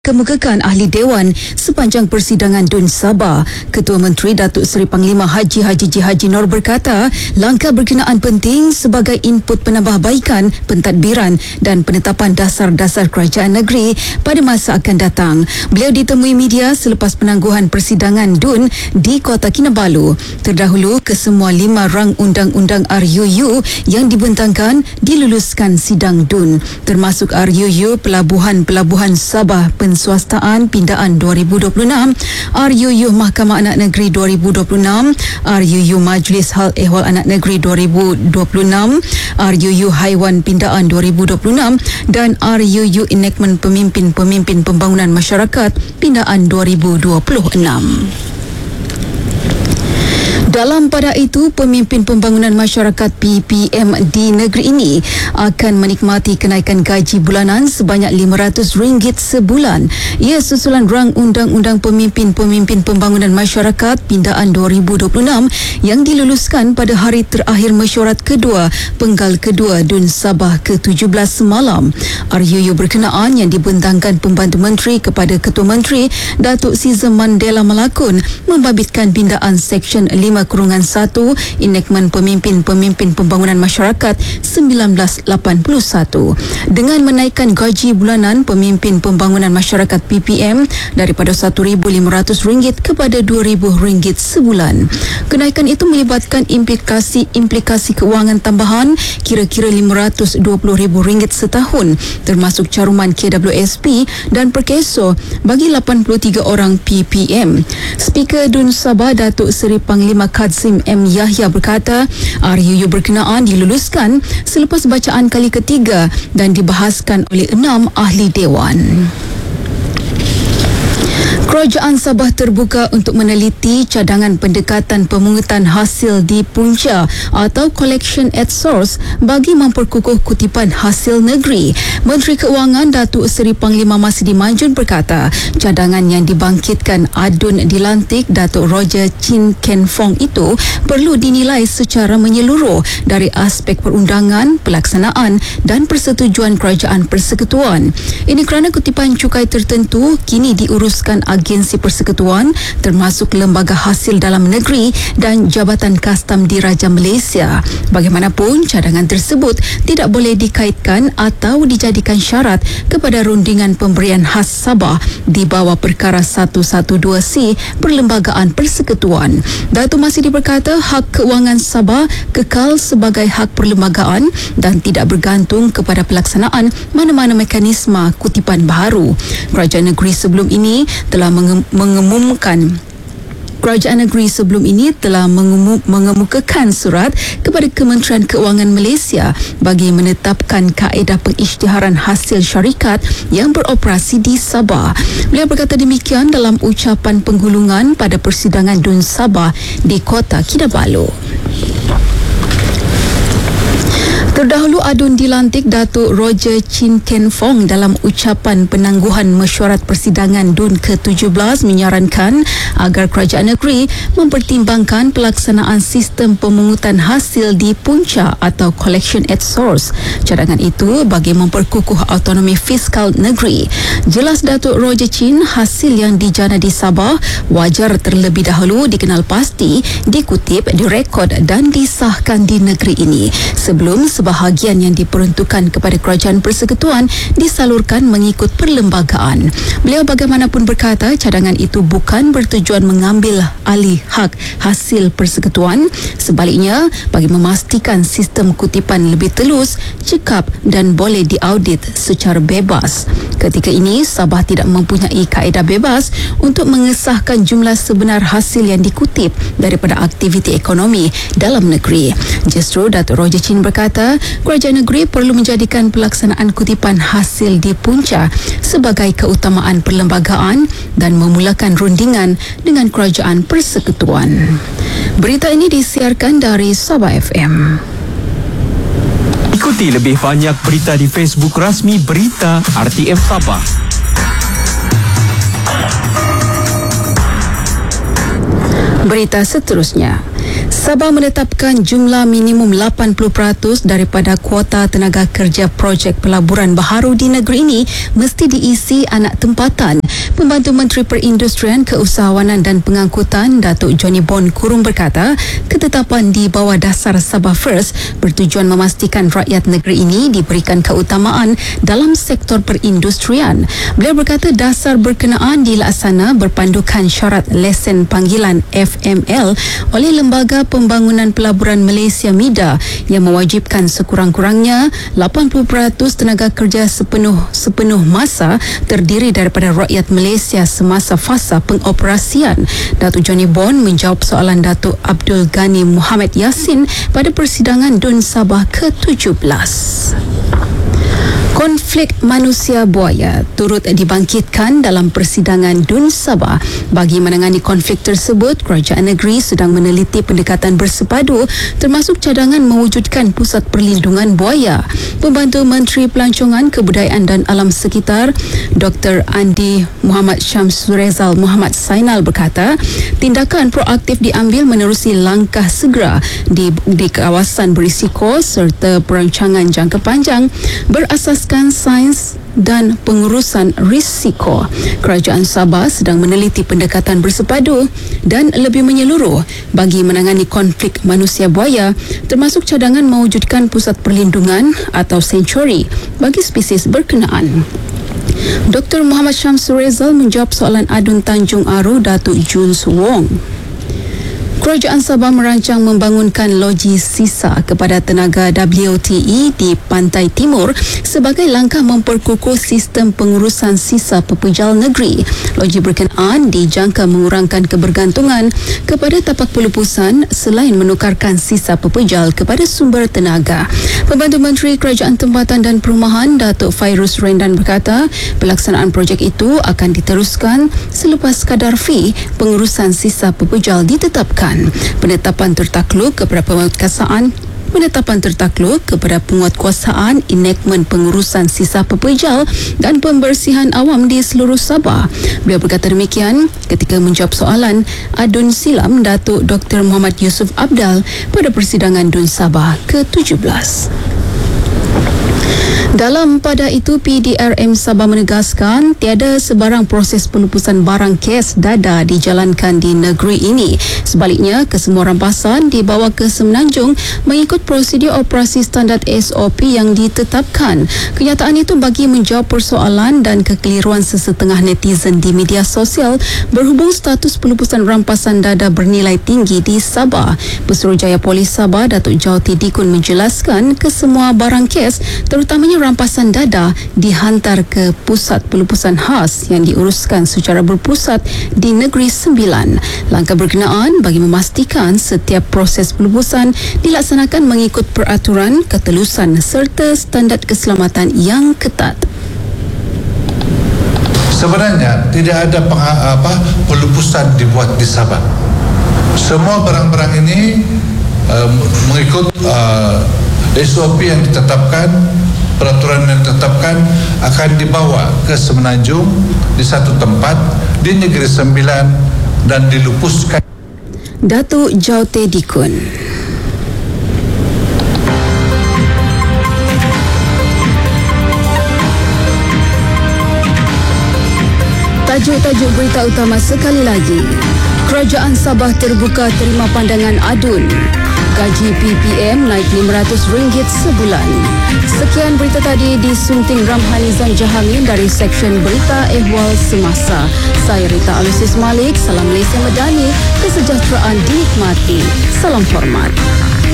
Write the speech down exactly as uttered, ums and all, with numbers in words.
Kemukakan Ahli Dewan sepanjang persidangan D U N Sabah. Ketua Menteri Datuk Seri Panglima Haji Haji J. Haji Noor berkata, langkah berkenaan penting sebagai input penambahbaikan, pentadbiran dan penetapan dasar-dasar kerajaan negeri pada masa akan datang. Beliau ditemui media selepas penangguhan persidangan D U N di Kota Kinabalu. Terdahulu, kesemua lima rang undang-undang R U U yang dibentangkan diluluskan sidang D U N, termasuk R U U Pelabuhan-Pelabuhan Sabah Penswastaan Pindaan dua ribu dua puluh enam, R U U Mahkamah Anak Negeri dua ribu dua puluh enam, R U U Majlis Hal Ehwal Anak Negeri dua ribu dua puluh enam, R U U Haiwan Pindaan dua ribu dua puluh enam dan R U U Enactment Pemimpin-Pemimpin Pembangunan Masyarakat Pindaan dua ribu dua puluh enam. Dalam pada itu, pemimpin pembangunan masyarakat P P M di negeri ini akan menikmati kenaikan gaji bulanan sebanyak lima ratus ringgit sebulan. Ia susulan rang undang-undang pemimpin-pemimpin pembangunan masyarakat Pindaan dua ribu dua puluh enam yang diluluskan pada hari terakhir mesyuarat kedua penggal kedua D U N Sabah ke tujuh belas semalam. R U U berkenaan yang dibentangkan Pembantu Menteri kepada Ketua Menteri Datuk Sizem Mandela Melakon membabitkan pindaan Seksyen lima kurungan satu Enactment Pemimpin-Pemimpin Pembangunan Masyarakat sembilan belas lapan puluh satu dengan menaikkan gaji bulanan pemimpin pembangunan masyarakat P P M daripada satu ribu lima ratus ringgit kepada dua ribu ringgit sebulan. Kenaikan itu melibatkan implikasi-implikasi kewangan tambahan kira-kira lima ratus dua puluh ribu ringgit setahun, termasuk caruman K W S P dan perkeso bagi lapan puluh tiga orang P P M. Speaker D U N Sabah Datuk Seri Panglima Kadzim M. Yahya berkata, R U U berkenaan diluluskan selepas bacaan kali ketiga dan dibahaskan oleh enam ahli dewan. Kerajaan Sabah terbuka untuk meneliti cadangan pendekatan pemungutan hasil di punca atau collection at source bagi memperkukuh kutipan hasil negeri. Menteri Keuangan Datuk Seri Panglima Masdi Manjun berkata, cadangan yang dibangkitkan A D U N dilantik Datuk Roger Chin Ken Fong itu perlu dinilai secara menyeluruh dari aspek perundangan, pelaksanaan dan persetujuan Kerajaan Persekutuan. Ini kerana kutipan cukai tertentu kini diuruskan agensi persekutuan termasuk Lembaga Hasil Dalam Negeri dan Jabatan Kastam Diraja Malaysia. Bagaimanapun, cadangan tersebut tidak boleh dikaitkan atau dijadikan syarat kepada rundingan pemberian khas Sabah di bawah perkara seratus dua belas C Perlembagaan Persekutuan. Datuk Masdi berkata, hak keuangan Sabah kekal sebagai hak perlembagaan dan tidak bergantung kepada pelaksanaan mana-mana mekanisme kutipan baharu. Kerajaan negeri sebelum ini telah mengumumkan Kerajaan negeri sebelum ini telah mengemu, mengemukakan surat kepada Kementerian Keuangan Malaysia bagi menetapkan kaedah pengisytiharan hasil syarikat yang beroperasi di Sabah. Beliau berkata demikian dalam ucapan penggulungan pada persidangan D U N Sabah di Kota Kinabalu. Terdahulu A D U N dilantik Datuk Roger Chin Ken Fong dalam ucapan penangguhan mesyuarat persidangan D U N ke tujuh belas menyarankan agar kerajaan negeri mempertimbangkan pelaksanaan sistem pemungutan hasil di punca atau collection at source. Cadangan itu bagi memperkukuh autonomi fiskal negeri. Jelas Datuk Roger Chin, hasil yang dijana di Sabah wajar terlebih dahulu dikenal pasti, dikutip, direkod dan disahkan di negeri ini sebelum sebahagian yang diperuntukkan kepada Kerajaan Persekutuan disalurkan mengikut perlembagaan. Beliau bagaimanapun berkata cadangan itu bukan bertujuan mengambil alih hak hasil persekutuan. Sebaliknya, bagi memastikan sistem kutipan lebih telus, cekap dan boleh diaudit secara bebas. Ketika ini, Sabah tidak mempunyai kaedah bebas untuk mengesahkan jumlah sebenar hasil yang dikutip daripada aktiviti ekonomi dalam negeri. Justru Datuk Roger Chin berkata, kerajaan negeri perlu menjadikan pelaksanaan kutipan hasil di punca sebagai keutamaan perlembagaan dan memulakan rundingan dengan Kerajaan Persekutuan. Berita ini disiarkan dari Sabah F M. Ikuti lebih banyak berita di Facebook rasmi Berita R T M Sabah. Berita seterusnya. Sabah menetapkan jumlah minimum lapan puluh peratus daripada kuota tenaga kerja projek pelaburan baharu di negeri ini mesti diisi anak tempatan. Pembantu Menteri Perindustrian, Keusahawanan dan Pengangkutan Datuk Johnny Bon Kurung berkata, ketetapan di bawah dasar Sabah First bertujuan memastikan rakyat negeri ini diberikan keutamaan dalam sektor perindustrian. Beliau berkata dasar berkenaan dilaksana berpandukan syarat lesen panggilan F M L oleh Lembaga Pembangunan Pelaburan Malaysia MIDA yang mewajibkan sekurang-kurangnya lapan puluh peratus tenaga kerja sepenuh sepenuh masa terdiri daripada rakyat Malaysia semasa fasa pengoperasian. Datuk Johnny Bon menjawab soalan Datuk Abdul Ghani Muhammad Yassin pada persidangan Dun Sabah ke tujuh belas. Konflik manusia buaya turut dibangkitkan dalam persidangan Dun Sabah. Bagi menangani konflik tersebut, kerajaan negeri sedang meneliti pendekatan bersepadu termasuk cadangan mewujudkan pusat perlindungan buaya. Pembantu Menteri Pelancongan, Kebudayaan dan Alam Sekitar, Doktor Andi Muhammad Syamsurezal Muhammad Sainal berkata, tindakan proaktif diambil menerusi langkah segera di, di kawasan berisiko serta perancangan jangka panjang berasaskan sains dan pengurusan risiko. Kerajaan Sabah sedang meneliti pendekatan bersepadu dan lebih menyeluruh bagi menangani konflik manusia buaya termasuk cadangan mewujudkan pusat perlindungan atau sanctuary bagi spesies berkenaan. Doktor Muhammad Syamsurezal menjawab soalan adun Tanjung Aru Datuk Juns Wong. Kerajaan Sabah merancang membangunkan loji sisa kepada tenaga W T E di Pantai Timur sebagai langkah memperkukuh sistem pengurusan sisa pepejal negeri. Loji berkenaan dijangka mengurangkan kebergantungan kepada tapak pelupusan selain menukarkan sisa pepejal kepada sumber tenaga. Pembantu Menteri Kerajaan Tempatan dan Perumahan Datuk Fairuz Rendan berkata, pelaksanaan projek itu akan diteruskan selepas kadar fee pengurusan sisa pepejal ditetapkan. Penetapan tertakluk kepada penguatkuasaan Penetapan tertakluk kepada penguatkuasaan enakmen pengurusan sisa pepejal dan pembersihan awam di seluruh Sabah. Beliau berkata demikian ketika menjawab soalan adun silam Datuk Doktor Muhammad Yusuf Abdal pada persidangan Dun Sabah ke tujuh belas. Dalam pada itu, P D R M Sabah menegaskan tiada sebarang proses pelupusan barang kes dada dijalankan di negeri ini. Sebaliknya, kesemua rampasan dibawa ke Semenanjung mengikut prosedur operasi standard S O P yang ditetapkan. Kenyataan itu bagi menjawab persoalan dan kekeliruan sesetengah netizen di media sosial berhubung status pelupusan rampasan dada bernilai tinggi di Sabah. Pesuruhjaya Polis Sabah Datuk Jauti Dikun menjelaskan kesemua barang kes terutamanya rampasan dada dihantar ke pusat pelupusan khas yang diuruskan secara berpusat di Negeri Sembilan. Langkah berkenaan bagi memastikan setiap proses pelupusan dilaksanakan mengikut peraturan, ketelusan serta standard keselamatan yang ketat. Sebenarnya tidak ada peng, apa, pelupusan dibuat di Sabah. Semua barang-barang ini uh, mengikut uh, S O P yang ditetapkan, peraturan yang ditetapkan akan dibawa ke Semenanjung di satu tempat di Negeri Sembilan dan dilupuskan. Datuk Jauti Dikun. Tajuk-tajuk berita utama sekali lagi. Kerajaan Sabah terbuka terima pandangan adun. Gaji P P M naik lima ratus ringgit sebulan. Sekian berita tadi disunting Ramhanizan Jahamin dari Seksyen Berita Ehwal Semasa. Saya Rita Alusis Malik. Salam Malaysia Medani. Kesejahteraan dinikmati. Salam hormat.